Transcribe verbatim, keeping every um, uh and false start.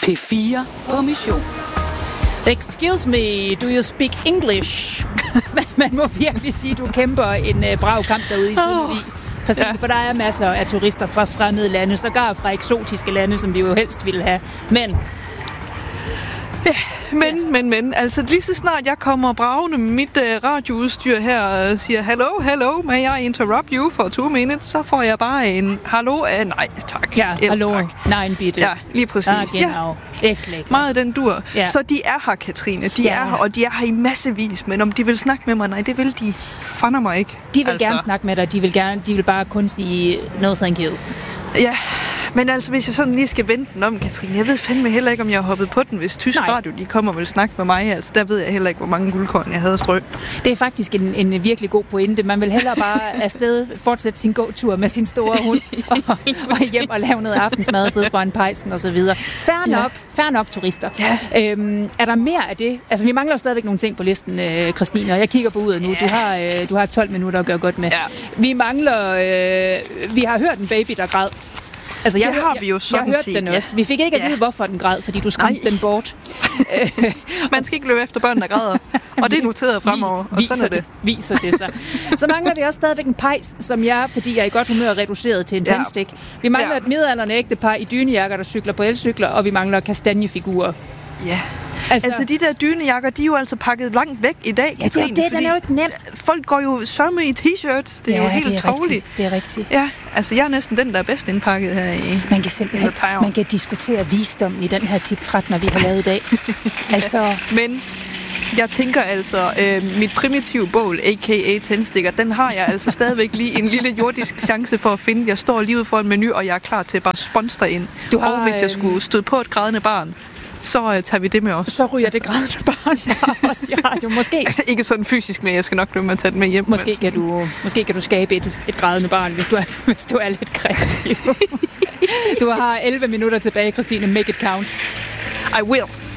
P fire på mission. Excuse me, do you speak English? Man må virkelig sige, at du kæmper en uh, brav kamp derude i Sundevig. Christine, ja. For der er masser af turister fra fremmede lande, sågar fra eksotiske lande, som vi jo helst ville have. Men... Ja, men, ja. men, men, altså lige så snart jeg kommer bragende med mit uh, radioudstyr her og siger, hello, hello, may I interrupt you for two minutes, så får jeg bare en, hallo, uh, nej, tak. Ja, El, hallo, tak. nein, bitte. Ja, lige præcis. Ah, genau. Ja. Echt meget den dur. Ja. Så de er her, Katrine, de ja. er her, og de er her i massevis, men om de vil snakke med mig, nej, det vil de fandme mig ikke. De vil altså. gerne snakke med dig, de vil, gerne, de vil bare kun sige, no thank you. Ja, men altså, hvis jeg sådan lige skal vente den om, Katrine, jeg ved fandme heller ikke, om jeg har hoppet på den, hvis Tysk Nej. Radio, de kommer og vil snakke med mig. Altså, der ved jeg heller ikke, hvor mange guldkorn jeg havde strø. Det er faktisk en, en virkelig god pointe. Man vil hellere bare afsted fortsætte sin gåtur med sin store hund, og, og hjem og lave noget aftensmad og sidde foran pejsen og så videre. Fair nok, ja. fair nok turister. Ja. Øhm, er der mere af det? Altså, vi mangler stadigvæk nogle ting på listen, øh, Christine, og jeg kigger på uret nu. Ja. Du har, øh, du har tolv minutter at gøre godt med. Ja. Vi mangler... Øh, vi har hørt en baby, der græd. Altså, jeg, det har vi jo sådan jeg, jeg hørte den ja. også. Vi fik ikke at vide, ja. hvorfor den græd, fordi du skræmte den bort. Man skal ikke løbe efter børn, der græder. Og det er noteret fremover. Og viser, sådan er det. viser det sig. Så mangler vi også stadigvæk en pejs, som jeg, fordi jeg er i godt humør, reduceret til en ja. tændstik. Vi mangler ja. et midaldrende ægtepar i dynejakker, der cykler på elcykler, og vi mangler kastanjefigurer. Ja. Altså, altså de der dynejakker, de er jo altså pakket langt væk i dag, ja, det er jo det, den er jo ikke nem. Folk går jo sørme i t-shirts, det er ja, jo helt tårligt. Det er rigtigt. Ja, altså jeg er næsten den, der er bedst indpakket her i. Man kan simpelthen, man kan diskutere visdommen i den her tip tretten, vi har lavet i dag. altså... ja, men jeg tænker altså, øh, mit primitive bål, a k a tændstikker, den har jeg altså stadigvæk lige en lille jordisk chance for at finde. Jeg står lige ude for en menu, og jeg er klar til bare at sponsor dig ind. Du har, og hvis jeg skulle støde på et grædende barn, så uh, tager vi det med os. Så ryger altså. det grædende barn også i radio. Måske. Altså ikke sådan fysisk, men jeg skal nok nømme at tage det med hjem. Måske kan du, måske kan du skabe et, et grædende barn, hvis du er, hvis du er lidt kreativ. Du har elleve minutter tilbage, Christine. Make it count. I will.